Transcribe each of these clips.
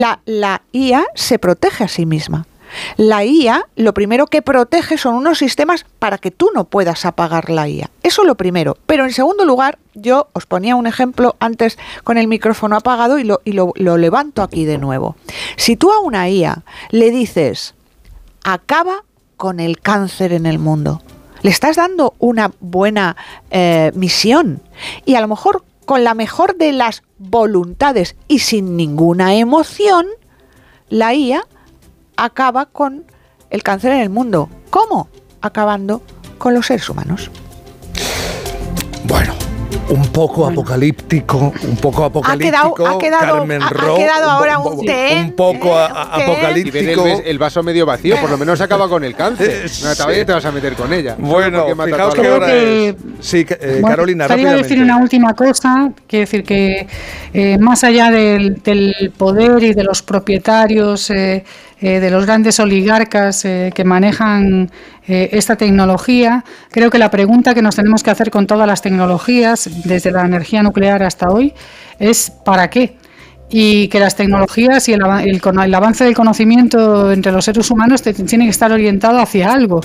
La IA se protege a sí misma. La IA, lo primero que protege son unos sistemas para que tú no puedas apagar la IA. Eso es lo primero. Pero en segundo lugar, yo os ponía un ejemplo antes con el micrófono apagado y lo levanto aquí de nuevo. Si tú a una IA le dices, acaba con el cáncer en el mundo, le estás dando una buena misión y a lo mejor con la mejor de las voluntades y sin ninguna emoción, la IA acaba con el cáncer en el mundo. ¿Cómo? Acabando con los seres humanos. Bueno, un poco apocalíptico, Ha quedado Carmen Ro, ha quedado ahora un poco apocalíptico. Y el vaso medio vacío, por lo menos acaba con el cáncer. No te vas a meter con ella. Bueno, fijaos que ahora es. Sí, Carolina, quería decir una última cosa, quiero decir que más allá del poder y de los propietarios, de los grandes oligarcas que manejan esta tecnología, creo que la pregunta que nos tenemos que hacer con todas las tecnologías, desde la energía nuclear hasta hoy, es ¿para qué? Y que las tecnologías y el avance del conocimiento entre los seres humanos tiene que estar orientado hacia algo.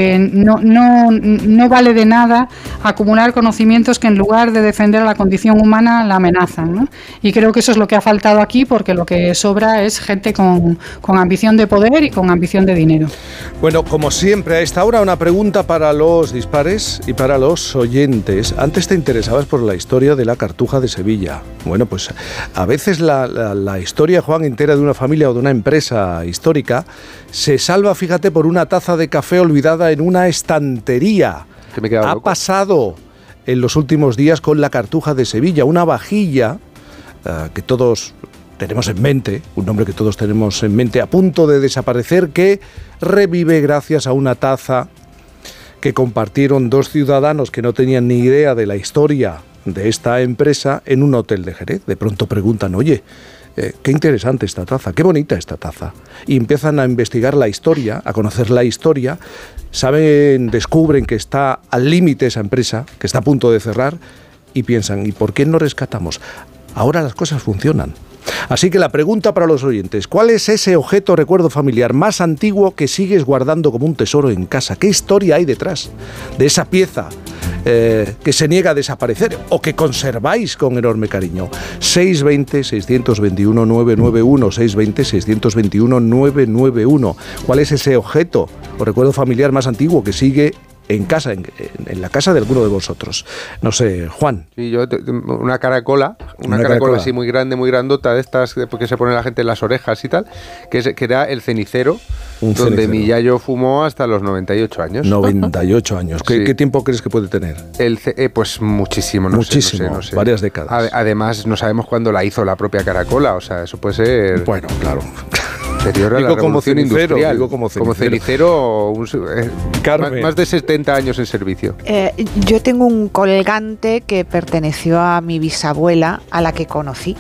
No vale de nada acumular conocimientos que en lugar de defender a la condición humana la amenazan, ¿no? Y creo que eso es lo que ha faltado aquí, porque lo que sobra es gente con ambición de poder y con ambición de dinero. Bueno, como siempre, a esta hora una pregunta para los dispares y para los oyentes. Antes te interesabas por la historia de la Cartuja de Sevilla. Bueno, pues a veces la historia, Juan, entera de una familia o de una empresa histórica se salva, fíjate, por una taza de café olvidada en una estantería. Ha pasado en los últimos días con la Cartuja de Sevilla, una vajilla que todos tenemos en mente, un nombre que todos tenemos en mente, a punto de desaparecer, que revive gracias a una taza que compartieron dos ciudadanos que no tenían ni idea de la historia de esta empresa en un hotel de Jerez. De pronto preguntan, oye, qué interesante esta taza, qué bonita esta taza. Y empiezan a investigar la historia, a conocer la historia, descubren que está al límite esa empresa, que está a punto de cerrar, y piensan, ¿y por qué no rescatamos? Ahora las cosas funcionan. Así que la pregunta para los oyentes, ¿cuál es ese objeto recuerdo familiar más antiguo que sigues guardando como un tesoro en casa? ¿Qué historia hay detrás de esa pieza que se niega a desaparecer o que conserváis con enorme cariño? 620-621-991, 620-621-991. ¿Cuál es ese objeto o recuerdo familiar más antiguo que sigue en casa, en la casa de alguno de vosotros? No sé, Juan. Sí, yo una caracola así muy grande, muy grandota, de estas que se pone la gente en las orejas y tal, que era el cenicero, donde mi yayo fumó hasta los 98 años. 98 años. ¿Qué tiempo crees que puede tener? Pues muchísimo, no sé. Varias décadas. Además, no sabemos cuándo la hizo la propia caracola, o sea, eso puede ser... Bueno, claro. Anterior a la revolución industrial. Como cenicero, más de 70 años en servicio. Yo tengo un colgante que perteneció a mi bisabuela, a la que conocí,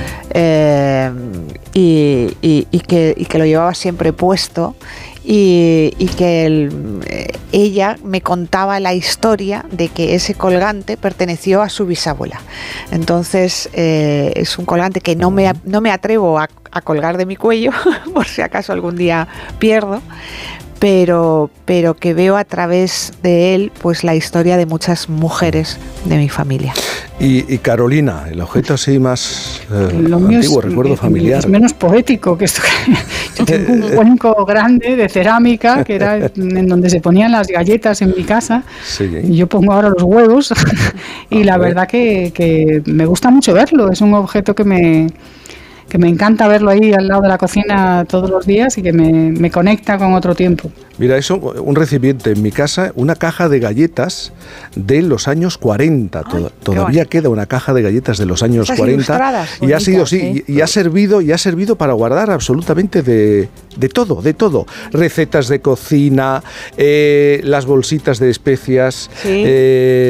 y que lo llevaba siempre puesto, y que ella me contaba la historia de que ese colgante perteneció a su bisabuela. Entonces es un colgante que no me atrevo a colgar de mi cuello por si acaso algún día pierdo, pero que veo a través de él pues la historia de muchas mujeres de mi familia. Y Carolina, el objeto así más antiguo, recuerdo familiar. Es menos poético que esto. Yo tengo un cuenco grande de cerámica que era en donde se ponían las galletas en mi casa. Sí. Y yo pongo ahora los huevos y la verdad que me gusta mucho verlo. Es un objeto que me encanta verlo ahí al lado de la cocina todos los días y que me conecta con otro tiempo. Mira, eso, un recipiente en mi casa, una caja de galletas de los años 40. Todavía queda una caja de galletas de los años 40 y ha sido y ha servido para guardar absolutamente de todo. Recetas de cocina, las bolsitas de especias,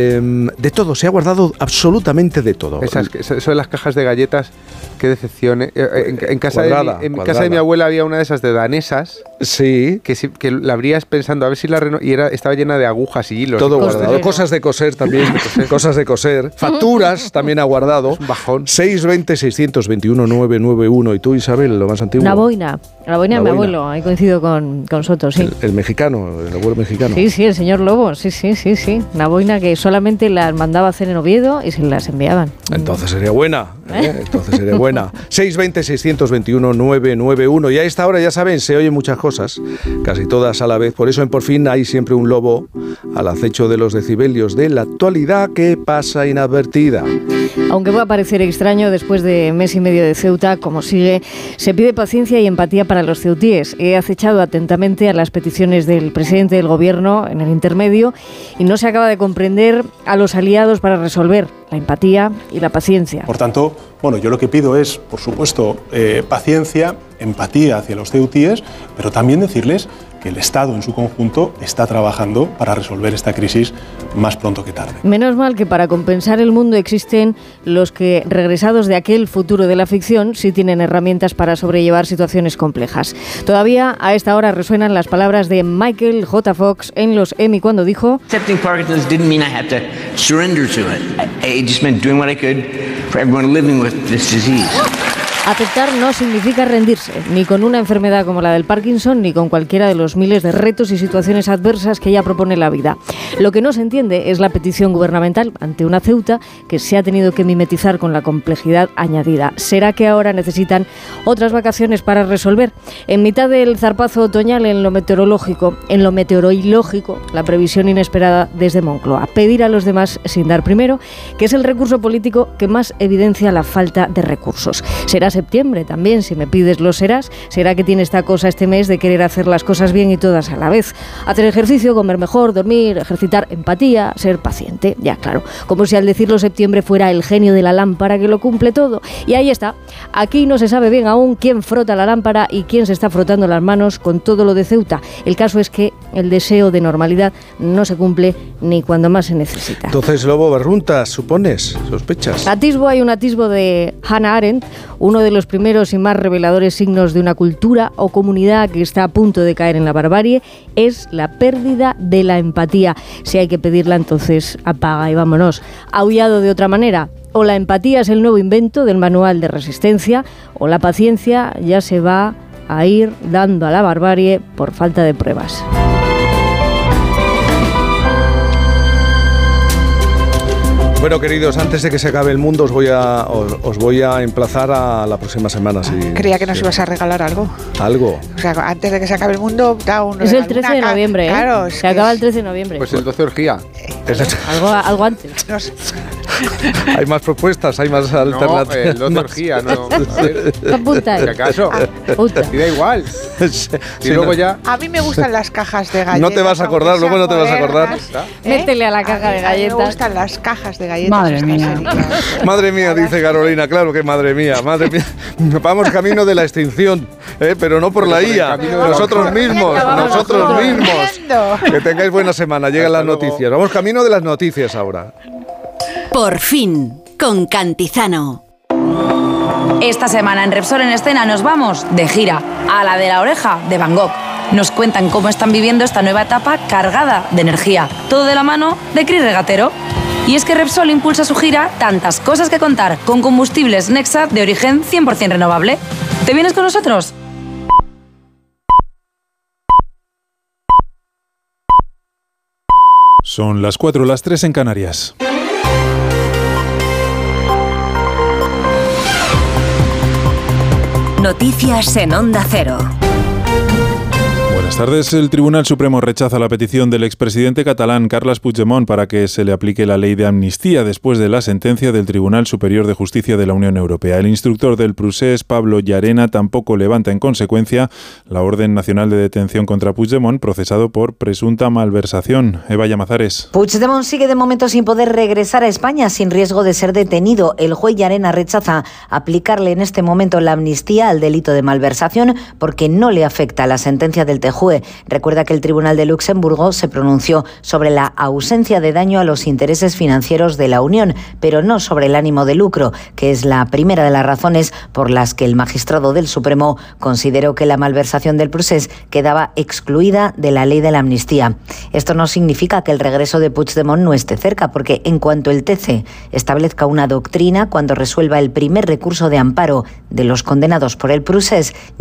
de todo. Se ha guardado absolutamente de todo. Eso de las cajas de galletas, qué decepción, En casa de mi abuela había una de esas de danesas. Sí. Que la abrías pensando a ver si estaba llena de agujas y hilos. Todo guardado. Cosas de coser también. Cosas de coser. Facturas también ha guardado. Un bajón. 620-621-991. ¿Y tú, Isabel, lo más antiguo? La boina de mi abuelo. Ahí coincido con Soto, sí. El mexicano, el abuelo mexicano. Sí, el señor Lobo. Sí. Una boina que solamente las mandaba a hacer en Oviedo y se las enviaban. Entonces sería buena. Entonces sería buena. 620-621-991. Y a esta hora, ya saben, se oyen muchas cosas, casi todas a la vez. Por eso en Por Fin hay siempre un lobo al acecho de los decibelios de la actualidad que pasa inadvertida. Aunque pueda parecer extraño, después de mes y medio de Ceuta, como sigue, se pide paciencia y empatía para los ceutíes. He acechado atentamente a las peticiones del presidente del gobierno en el intermedio y no se acaba de comprender a los aliados para resolver la empatía y la paciencia. Por tanto, yo lo que pido es, por supuesto, paciencia, empatía hacia los ceutíes, pero también decirles que el Estado en su conjunto está trabajando para resolver esta crisis más pronto que tarde. Menos mal que para compensar el mundo existen los que, regresados de aquel futuro de la ficción, sí tienen herramientas para sobrellevar situaciones complejas. Todavía a esta hora resuenan las palabras de Michael J. Fox en los Emmy cuando dijo: Accepting Parkinson's didn't mean I had to surrender to it. It just meant doing what I could for everyone living with this disease. Aceptar no significa rendirse, ni con una enfermedad como la del Parkinson, ni con cualquiera de los miles de retos y situaciones adversas que ya propone la vida. Lo que no se entiende es la petición gubernamental ante una Ceuta que se ha tenido que mimetizar con la complejidad añadida. ¿Será que ahora necesitan otras vacaciones para resolver? En mitad del zarpazo otoñal en lo meteorológico, la previsión inesperada desde Moncloa. Pedir a los demás sin dar primero, que es el recurso político que más evidencia la falta de recursos. Será septiembre también, si me pides lo serás. Será que tiene esta cosa este mes de querer hacer las cosas bien y todas a la vez. Hacer ejercicio, comer mejor, dormir, ejercitar empatía, ser paciente, ya claro. Como si al decirlo septiembre fuera el genio de la lámpara que lo cumple todo. Y ahí está. Aquí no se sabe bien aún quién frota la lámpara y quién se está frotando las manos con todo lo de Ceuta. El caso es que el deseo de normalidad no se cumple ni cuando más se necesita. Entonces, Lobo, barruntas, supones, sospechas. Hay un atisbo de Hannah Arendt, uno de los primeros y más reveladores signos de una cultura o comunidad que está a punto de caer en la barbarie es la pérdida de la empatía. Si hay que pedirla, entonces apaga y vámonos. Aullado de otra manera. O la empatía es el nuevo invento del manual de resistencia, o la paciencia ya se va a ir dando a la barbarie por falta de pruebas. Bueno, queridos, antes de que se acabe el mundo os voy a emplazar a la próxima semana. Creía que nos ibas a regalar algo. ¿Algo? O sea, antes de que se acabe el mundo, da un... Es el 13 de noviembre, Claro, se acaba el 13 de noviembre. Pues el 12 orgía. Algo antes. No sé. Hay más propuestas, hay más alternativas. No, el 12 orgía, no. Apunta. ¿Si acaso? Y da igual. Y luego ya... A mí me gustan las cajas de galletas. No te vas a acordar, luego no te vas a acordar. Métele a la caja de galletas. Me gustan las cajas de galletas. Madre mía. Madre mía, dice Carolina, claro que madre mía. Vamos camino de la extinción, pero no por la IA, nosotros mismos. Que tengáis buena semana, llegan las noticias. Vamos camino de las noticias ahora. Por fin, con Cantizano. Esta semana en Repsol en Escena nos vamos de gira a la de la oreja de Van Gogh. Nos cuentan cómo están viviendo esta nueva etapa cargada de energía. Todo de la mano de Cris Regatero. Y es que Repsol impulsa su gira Tantas cosas que contar con combustibles Nexa de origen 100% renovable. ¿Te vienes con nosotros? Son las 4, las 3 en Canarias. Noticias en Onda Cero. Buenas tardes. El Tribunal Supremo rechaza la petición del expresidente catalán Carles Puigdemont para que se le aplique la ley de amnistía después de la sentencia del Tribunal Superior de Justicia de la Unión Europea. El instructor del procés, Pablo Llarena, tampoco levanta en consecuencia la orden nacional de detención contra Puigdemont, procesado por presunta malversación. Eva Llamazares. Puigdemont sigue de momento sin poder regresar a España sin riesgo de ser detenido. El juez Llarena rechaza aplicarle en este momento la amnistía al delito de malversación porque no le afecta la sentencia del TJ JUE. Recuerda que el Tribunal de Luxemburgo se pronunció sobre la ausencia de daño a los intereses financieros de la Unión, pero no sobre el ánimo de lucro, que es la primera de las razones por las que el magistrado del Supremo consideró que la malversación del procés quedaba excluida de la ley de la amnistía. Esto no significa que el regreso de Puigdemont no esté cerca, porque en cuanto el TC establezca una doctrina, cuando resuelva el primer recurso de amparo de los condenados por el procés,